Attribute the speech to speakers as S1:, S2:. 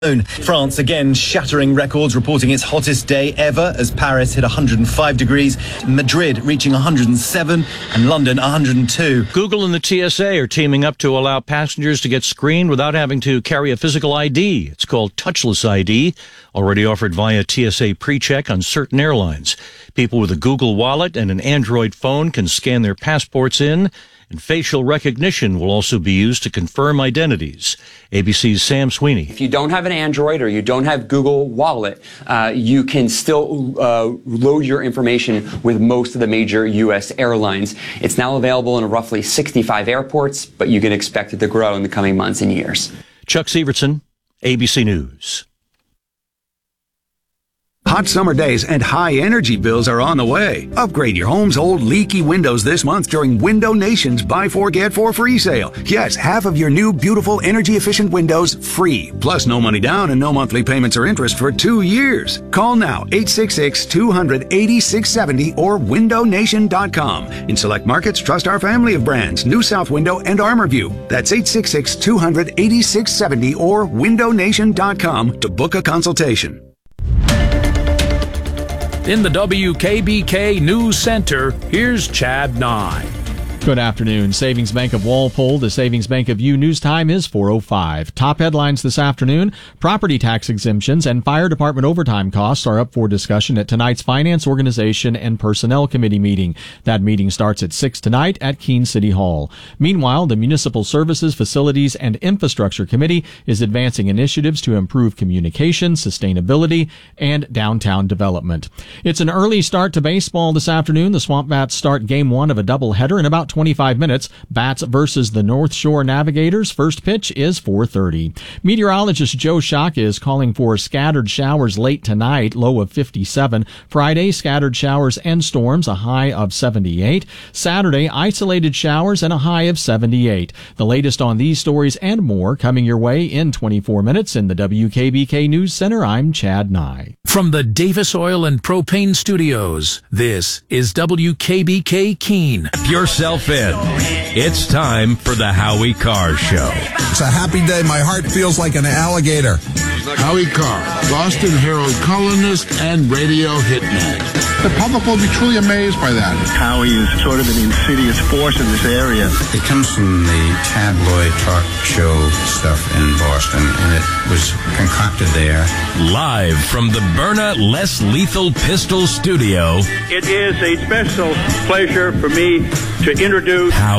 S1: France again shattering records, reporting its hottest day ever as Paris hit 105 degrees, Madrid reaching 107 and London 102.
S2: Google and the TSA are teaming up to allow passengers to get screened without having to carry a physical ID. It's called Touchless ID, already offered via TSA PreCheck on certain airlines. People with a Google Wallet and an Android phone can scan their passports in, and facial recognition will also be used to confirm identities. ABC's Sam Sweeney.
S3: If you don't have an Android or you don't have Google Wallet, you can still load your information with most of the major U.S. airlines. It's now available in roughly 65 airports, but you can expect it to grow in the coming months and years.
S2: Chuck Severson, ABC News.
S4: Hot summer days and high energy bills are on the way. Upgrade your home's old leaky windows this month during Window Nation's Buy 4 Get 4 free sale. Yes, half of your new beautiful energy efficient windows free. Plus no money down and no monthly payments or interest for 2 years. Call now 866-200-8670 or windownation.com. In select markets, trust our family of brands, New South Window and ArmorView. That's 866-200-8670 or windownation.com to book a consultation.
S5: In the WKBK News Center, here's Chad Nye.
S6: Good afternoon. Savings Bank of Walpole, the Savings Bank of You news time is 4:05. Top headlines this afternoon. Property tax exemptions and fire department overtime costs are up for discussion at tonight's Finance, Organization, and Personnel Committee meeting. That meeting starts at 6 tonight at Keene City Hall. Meanwhile, the Municipal Services, Facilities, and Infrastructure Committee is advancing initiatives to improve communication, sustainability, and downtown development. It's an early start to baseball this afternoon. The Swamp Bats start Game 1 of a doubleheader in about 25 minutes. Bats versus the North Shore Navigators. First pitch is 4:30. Meteorologist Joe Schock is calling for scattered showers late tonight, low of 57. Friday, scattered showers and storms, a high of 78. Saturday, isolated showers and a high of 78. The latest on these stories and more coming your way in 24 minutes in the WKBK News Center. I'm Chad Nye.
S5: From the Davis Oil and Propane Studios, this is WKBK Keene.
S7: Yourself in. It's time for the Howie Carr Show.
S8: It's a happy day. My heart feels like an alligator.
S9: Howie Carr, Boston Herald columnist and radio hitman. The public will be truly amazed by that.
S10: Howie is sort of an insidious force in this area.
S11: It comes from the tabloid talk show stuff in Boston, and it was concocted there.
S7: Live from the Byrna Less Lethal Pistol Studio.
S12: It is a special pleasure for me to introduce